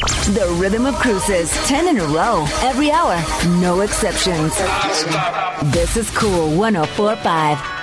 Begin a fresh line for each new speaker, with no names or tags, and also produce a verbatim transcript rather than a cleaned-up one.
The Rhythm of Cruises, ten in a row, every hour, no exceptions. This is Cool one oh four point five.